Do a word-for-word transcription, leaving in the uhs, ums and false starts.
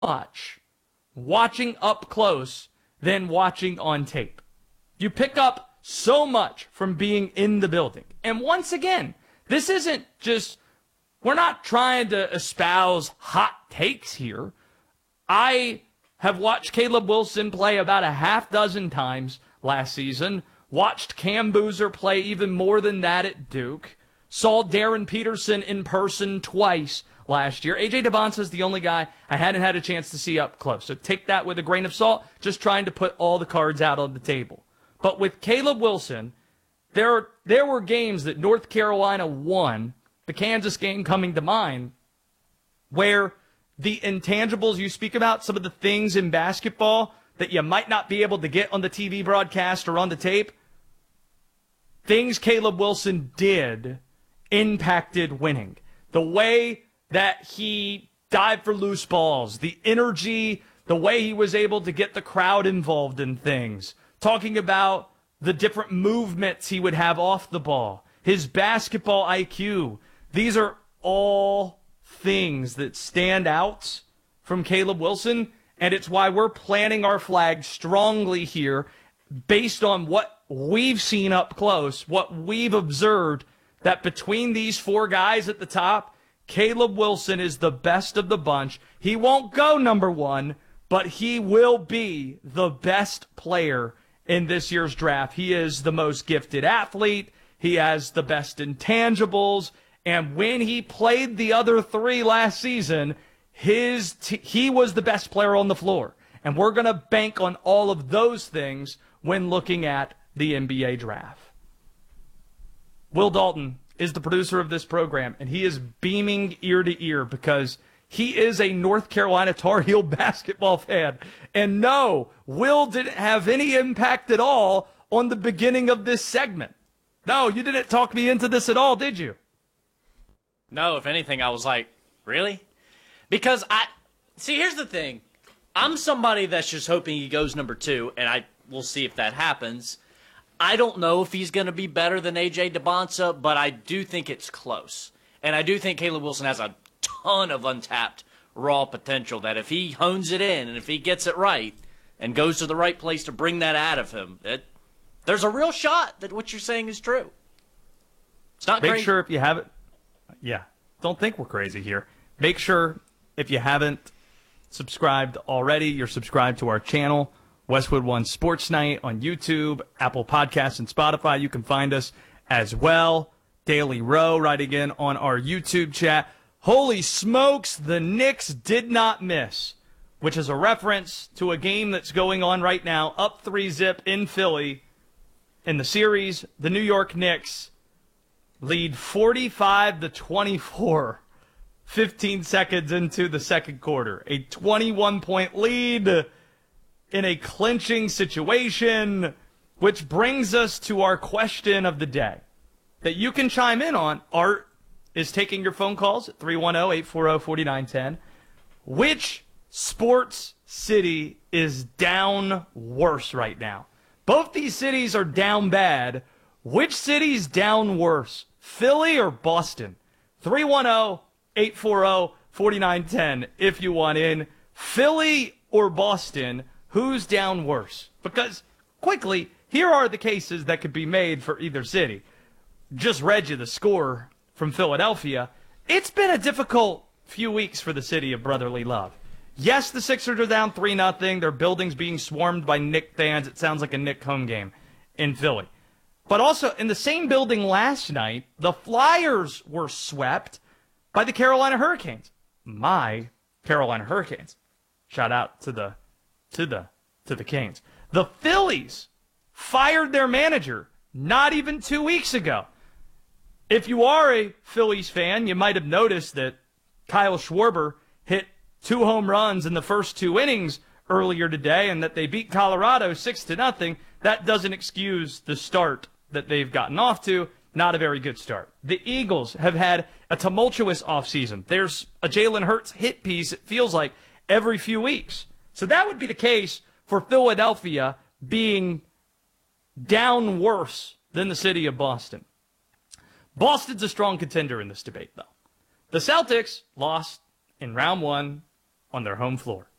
much watching up close than watching on tape. You pick up so much from being in the building. And once again, this isn't just, we're not trying to espouse hot takes here. I have watched Caleb Wilson play about a half dozen times last season, watched Cam Boozer play even more than that at Duke, saw Darren Peterson in person twice last year. A J Debonsa is the only guy I hadn't had a chance to see up close. So take that with a grain of salt, just trying to put all the cards out on the table. But with Caleb Wilson, there, there were games that North Carolina won, the Kansas game coming to mind, where the intangibles you speak about, some of the things in basketball that you might not be able to get on the T V broadcast or on the tape, things Caleb Wilson did impacted winning. The way that he dived for loose balls, the energy, the way he was able to get the crowd involved in things, talking about the different movements he would have off the ball, his basketball I Q. These are all things that stand out from Caleb Wilson, and it's why we're planting our flag strongly here based on what we've seen up close, what we've observed, that between these four guys at the top, Caleb Wilson is the best of the bunch. He won't go number one, but he will be the best player in this year's draft. He is the most gifted athlete. He has the best intangibles. And when he played the other three last season, his t- he was the best player on the floor. And we're going to bank on all of those things when looking at the N B A draft. Will Dalton is the producer of this program, and he is beaming ear to ear because he is a North Carolina Tar Heel basketball fan. And no, Will didn't have any impact at all on the beginning of this segment. No, you didn't talk me into this at all, did you? No, if anything, I was like, really? Because I, see, here's the thing. I'm somebody that's just hoping he goes number two, and I will see if that happens. I don't know if he's going to be better than A J Debonsa, but I do think it's close. And I do think Caleb Wilson has a ton of untapped raw potential that if he hones it in and if he gets it right and goes to the right place to bring that out of him, it, there's a real shot that what you're saying is true. It's not Make crazy. sure if you haven't, yeah, don't think we're crazy here. Make sure if you haven't subscribed already, you're subscribed to our channel, Westwood One Sports Night on YouTube, Apple Podcasts, and Spotify. You can find us as well. Daily Row writing in on our YouTube chat. Holy smokes, the Knicks did not miss, which is a reference to a game that's going on right now, up three zip in Philly. In the series, the New York Knicks lead forty-five to twenty-four, fifteen seconds into the second quarter. A twenty-one point lead in a clinching situation, which brings us to our question of the day that you can chime in on. Art is taking your phone calls at three one zero, eight four zero, four nine one zero. Which sports city is down worse right now? Both these cities are down bad. Which city's down worse, Philly or Boston? three one zero, eight four zero, four nine one zero if you want in. Philly or Boston, who's down worse? Because, quickly, here are the cases that could be made for either city. Just read you the score from Philadelphia. It's been a difficult few weeks for the city of brotherly love. Yes, the Sixers are down three nothing. Their building's being swarmed by Knick fans. It sounds like a Knick home game in Philly. But also, in the same building last night, the Flyers were swept by the Carolina Hurricanes. My Carolina Hurricanes. Shout out to the to the to the Canes. The Phillies fired their manager not even two weeks ago. If you are a Phillies fan, you might have noticed that Kyle Schwarber hit two home runs in the first two innings earlier today and that they beat Colorado six to nothing. That doesn't excuse the start that they've gotten off to. Not a very good start. The Eagles have had a tumultuous offseason. There's a Jalen Hurts hit piece, it feels like, every few weeks. So that would be the case for Philadelphia being down worse than the city of Boston. Boston's a strong contender in this debate, though. The Celtics lost in round one on their home floor.